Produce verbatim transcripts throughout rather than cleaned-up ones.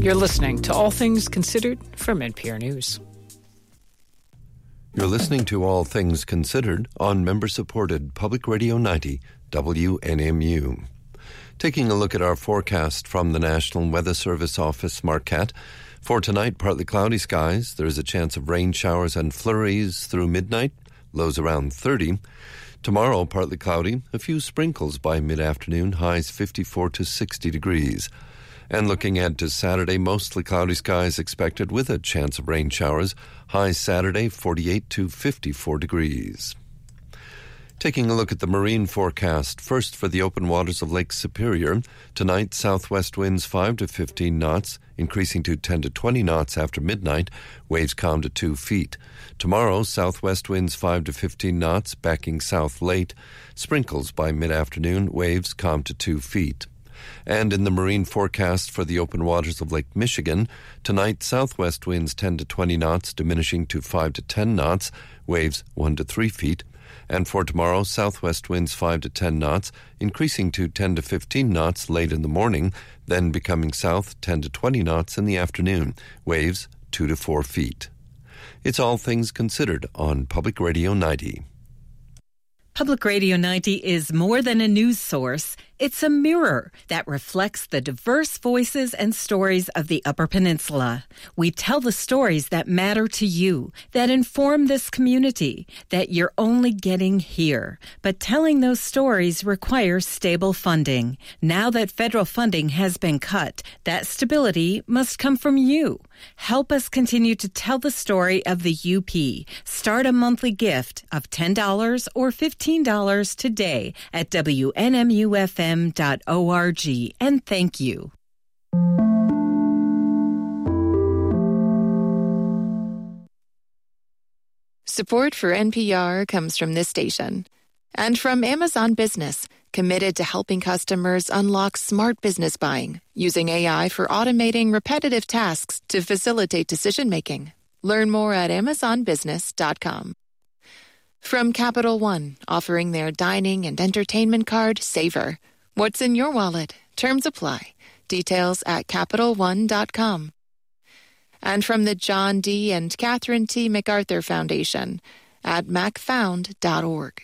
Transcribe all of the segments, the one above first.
You're listening to All Things Considered from N P R News. You're listening to All Things Considered on member-supported Public Radio ninety, W N M U. Taking a look at our forecast from the National Weather Service Office, Marquette. For tonight, partly cloudy skies. There is a chance of rain showers and flurries through midnight, lows around thirty. Tomorrow, partly cloudy, a few sprinkles by mid-afternoon, highs fifty-four to sixty degrees. And looking ahead to Saturday, mostly cloudy skies expected with a chance of rain showers. Highs Saturday, forty-eight to fifty-four degrees. Taking a look at the marine forecast, first for the open waters of Lake Superior. Tonight, southwest winds five to fifteen knots, increasing to ten to twenty knots after midnight. Waves calm to two feet. Tomorrow, southwest winds five to fifteen knots, backing south late. Sprinkles by mid-afternoon, waves calm to two feet. And in the marine forecast for the open waters of Lake Michigan, tonight southwest winds ten to twenty knots, diminishing to five to ten knots, waves one to three feet. And for tomorrow, southwest winds five to ten knots, increasing to ten to fifteen knots late in the morning, then becoming south ten to twenty knots in the afternoon, waves two to four feet. It's All Things Considered on Public Radio ninety. Public Radio ninety is more than a news source. It's a mirror that reflects the diverse voices and stories of the Upper Peninsula. We tell the stories that matter to you, that inform this community, that you're only getting here. But telling those stories requires stable funding. Now that federal funding has been cut, that stability must come from you. Help us continue to tell the story of the U P. Start a monthly gift of ten dollars or fifteen dollars today at W N M U F M dot org, and thank you. Support for N P R comes from this station and from Amazon Business, committed to helping customers unlock smart business buying using A I for automating repetitive tasks to facilitate decision-making. Learn more at amazon business dot com. From Capital One, offering their dining and entertainment card, Savor. What's in your wallet? Terms apply. Details at capital one dot com. And from the John D. and Catherine T. MacArthur Foundation at mac found dot org.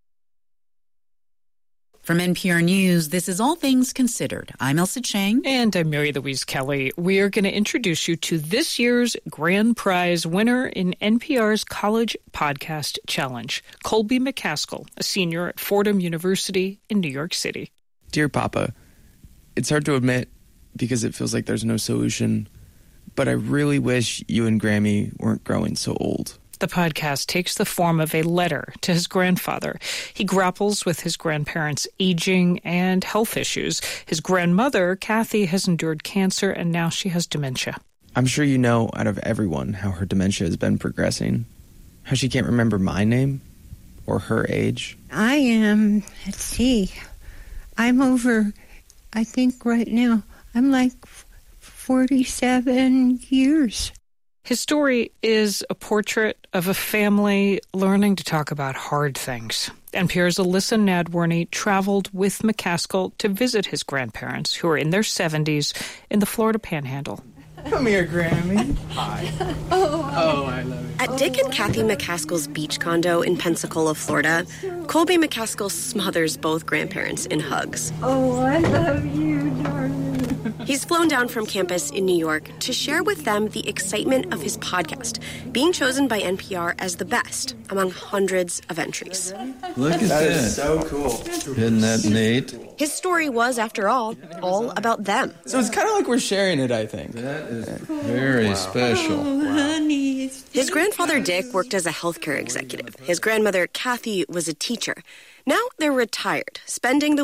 From N P R News, this is All Things Considered. I'm Elsa Chang. And I'm Mary Louise Kelly. We are going to introduce you to this year's grand prize winner in N P R's College Podcast Challenge, Colby McCaskill, a senior at Fordham University in New York City. Dear Papa, it's hard to admit because it feels like there's no solution, but I really wish you and Grammy weren't growing so old. The podcast takes the form of a letter to his grandfather. He grapples with his grandparents' aging and health issues. His grandmother, Kathy, has endured cancer, and now she has dementia. I'm sure you know out of everyone how her dementia has been progressing, how she can't remember my name or her age. I am, let's see, I'm over, I think right now, I'm like forty-seven years. His story is a portrait of a family learning to talk about hard things. N P R's Alyssa Nadworny traveled with McCaskill to visit his grandparents, who are in their seventies, in the Florida Panhandle. Come here, Grammy. Hi. Oh, oh, I love you. At Dick and Kathy McCaskill's beach condo in Pensacola, Florida, Colby McCaskill smothers both grandparents in hugs. Oh, I love you, darling. He's flown down from campus in New York to share with them the excitement of his podcast, being chosen by N P R as the best among hundreds of entries. Look at that. That is so cool. Isn't that neat? His story was, after all, all about them. So it's kind of like we're sharing it, I think. That is very wow. special. Oh, honey. His grandfather, Dick, worked as a healthcare executive. His grandmother, Kathy, was a teacher. Now they're retired, spending the